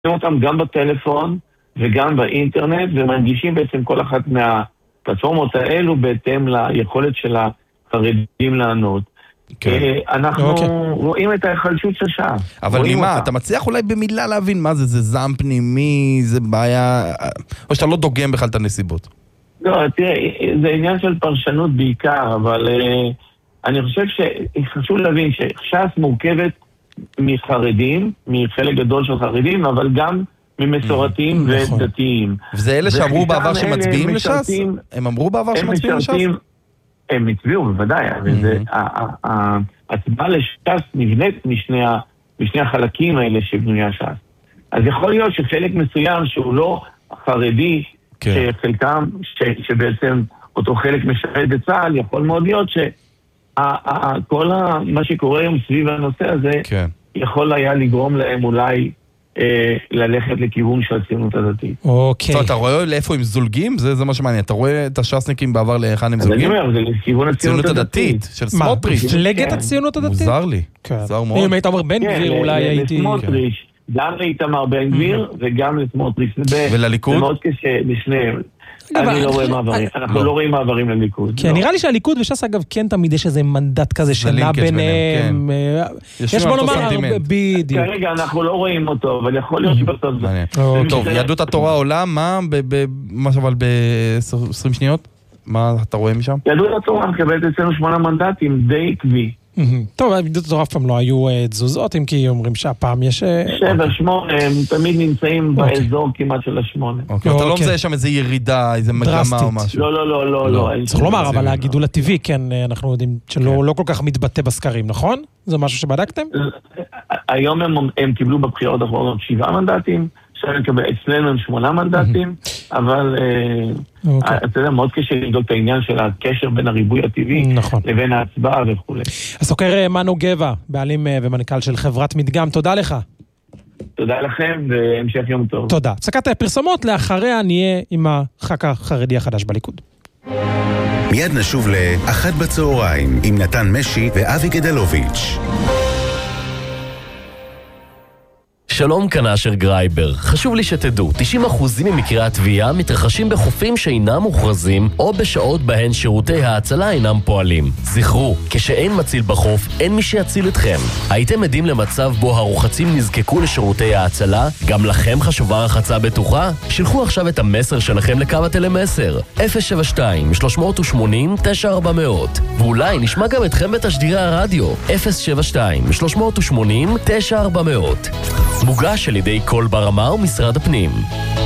אותם גם בטלפון וגם באינטרנט, ומנגישים בעצם כל אחת מהפלטפורמות האלו בהתאם ליכולת של החרדים לענות. אנחנו רואים את ההחלשות של שעה. אבל ממה? אתה מצליח אולי במילה להבין מה זה? זה זעם פנימי, זה בעיה, או שאתה לא דוגם בכלל את הנסיבות? לא, תראה, זה עניין של פרשנות בעיקר, אבל אני חושב שחשוב להבין שש"ס מורכבת מחרדים, מחלק גדול של חרדים, אבל גם ממסורתיים ודתיים. וזה אלה שאמרו בעבר שמצביעים לש"ס? הם אמרו בעבר שמצביעים לש"ס? הם הצביעו בוודאי, ההצבעה לש"ס נבנית משני החלקים האלה שבנויה ש"ס. אז יכול להיות שחלק מסוים שהוא לא חרדי, שחלקם, שבעצם אותו חלק משרת בצה"ל, יכול מאוד להיות שכל מה שקורה היום סביב הנושא הזה, יכול היה לגרום להם אולי ללכת לכיוון של הציונות הדתית. אוקיי. אתה רואה לאיפה הם זולגים? זה מה שמעניין. אתה רואה את הש"סניקים בעבר לאיכן הם זולגים? אני אומר, זה לכיוון הציונות הדתית. של סמוטריץ'. מפלגת הציונות הדתית? מוזר לי. מוזר מאוד. אם היית אומר בן גביר אולי הייתי... לסמוטריץ', גם לאיתמר בן גביר וגם לסמוטריץ'. ולליכוד? זה מאוד קשה לשניהם. אני לא רואה מעברים, אנחנו לא רואים מעברים לליכוד. כן, נראה לי שהליכוד וש"ס אגב כן תמיד יש איזה מנדט כזה שנע ביניהם. יש בוא נאמר בדיוק. כרגע אנחנו לא רואים אותו, אבל יכול להיות שבסוף זה. טוב, יהדות התורה עולה, מה אבל ב-20 שניות? מה אתה רואה משם? יהדות התורה מקבלת אצלנו 8 מנדטים די עקבי. טוב, יהדות התורה אף פעם לא היו תזוזות, אם כי אומרים שהפעם יש... 7, 8, הם תמיד נמצאים באזור כמעט של 8. אתה לא מזהה שם איזה ירידה, איזה מגמה או משהו? לא. צריך לומר, אבל הגידול הטבעי, כן, אנחנו יודעים שלא כל כך מתבטא בסקרים, נכון? זה משהו שבדקתם? היום הם קיבלו בבחירות האחרונות 7 מנדטים, אצלנו הם 8 מנדטים, אבל אתה יודע, מאוד קשה לבדוק את העניין של הקשר בין הריבוי הטבעי לבין ההצבעה וכו'. הסוקר מנו גבע, בעלים ומנכ"ל של חברת מדגם, תודה לך. תודה לכם והמשך יום טוב. תודה. הפסקת הפרסומות, לאחריה נהיה עם הח"כ החרדי החדש בליכוד. מיד נשוב ל-1 בצהריים עם נתן משי ואבי גדלוביץ'. שלום, כאן אשר גרייבר. חשוב לי שתדעו, 90% ממקרי התביעה מתרחשים בחופים שאינם מוכרזים או בשעות בהן שירותי ההצלה אינם פועלים. זכרו, כשאין מציל בחוף, אין מי שיציל אתכם. הייתם עדים למצב בו הרוחצים נזקקו לשירותי ההצלה? גם לכם חשובה רחצה בטוחה? שלחו עכשיו את המסר שלכם לקו הטלמסר 072-380-9400 ואולי נשמע גם אתכם בתשדירי הרדיו 072-380-9400. מוגש על ידי כל ברמה ומשרד הפנים.